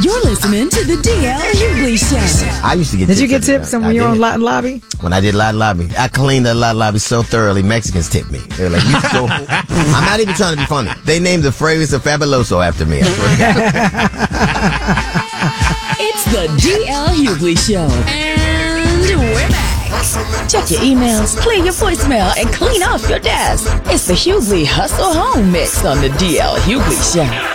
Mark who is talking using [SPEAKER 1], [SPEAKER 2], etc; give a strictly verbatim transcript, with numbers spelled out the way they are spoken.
[SPEAKER 1] You're listening to the D L Hughley Show.
[SPEAKER 2] I used to get
[SPEAKER 3] Did
[SPEAKER 2] tips.
[SPEAKER 3] you get tips when you were on Latin Lobby?
[SPEAKER 2] When I did Latin Lobby, I cleaned the Latin Lobby so thoroughly, Mexicans tipped me. They were like, you go. I'm not even trying to be funny. They named the fragrance of Fabuloso after me. I
[SPEAKER 1] It's the D L Hughley Show. And we're back. Check your emails, clear your voicemail, and clean off your desk. It's the Hughley Hustle Home Mix on the D L Hughley Show.